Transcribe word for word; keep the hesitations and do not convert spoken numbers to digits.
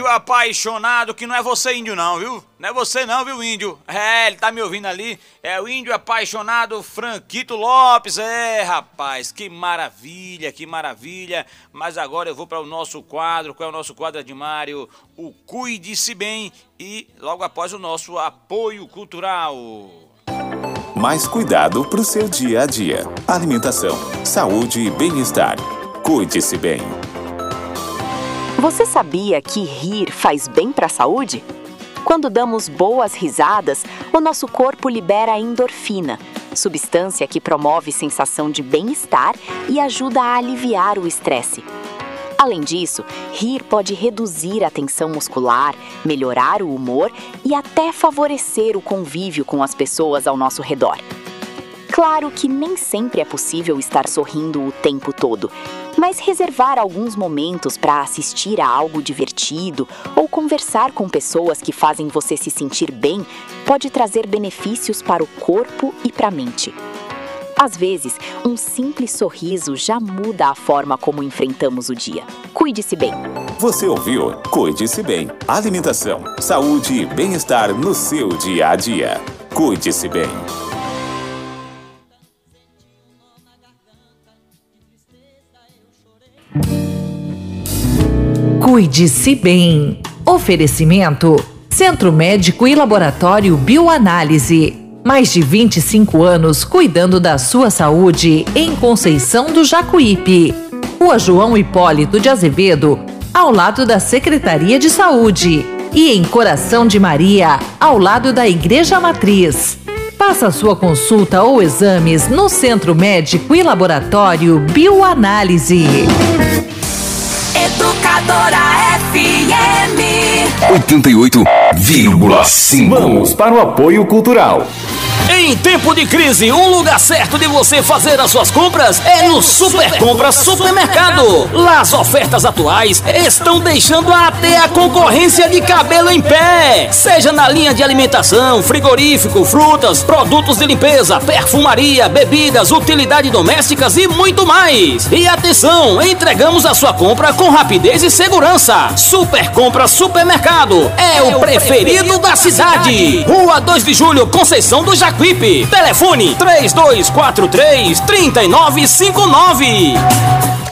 apaixonado, que não é você índio não, viu? Não é você não, viu, índio? É, ele tá me ouvindo ali. É o índio apaixonado Franquito Lopes. É, rapaz, que maravilha, que maravilha. Mas agora eu vou para o nosso quadro. Qual é o nosso quadro, Edmário? O Cuide-se Bem e logo após o nosso apoio cultural. Mais cuidado para o seu dia a dia. Alimentação, saúde e bem-estar. Cuide-se bem. Você sabia que rir faz bem para a saúde? Quando damos boas risadas, o nosso corpo libera a endorfina, substância que promove sensação de bem-estar e ajuda a aliviar o estresse. Além disso, rir pode reduzir a tensão muscular, melhorar o humor e até favorecer o convívio com as pessoas ao nosso redor. Claro que nem sempre é possível estar sorrindo o tempo todo, mas reservar alguns momentos para assistir a algo divertido ou conversar com pessoas que fazem você se sentir bem pode trazer benefícios para o corpo e para a mente. Às vezes, um simples sorriso já muda a forma como enfrentamos o dia. Cuide-se bem. Você ouviu? Cuide-se bem. Alimentação, saúde e bem-estar no seu dia a dia. Cuide-se bem. Cuide-se bem. Oferecimento: Centro Médico e Laboratório Bioanálise. Mais de vinte e cinco anos cuidando da sua saúde em Conceição do Jacuípe. Rua João Hipólito de Azevedo, ao lado da Secretaria de Saúde. E em Coração de Maria, ao lado da Igreja Matriz. Faça sua consulta ou exames no Centro Médico e Laboratório Bioanálise. Educadora F M oitenta e oito vírgula cinco. Vamos para o apoio cultural. Em tempo de crise, um lugar certo de você fazer as suas compras é no Super Compras Supermercado. Lá as ofertas atuais estão deixando até a concorrência de cabelo em pé. Seja na linha de alimentação, frigorífico, frutas, produtos de limpeza, perfumaria, bebidas, utilidades domésticas e muito mais. E atenção, entregamos a sua compra com rapidez e segurança. Super Compras Supermercado é o preferido da cidade. Rua dois de Julho, Conceição do Jacuípe. Telefone três dois quatro três, três nove cinco nove.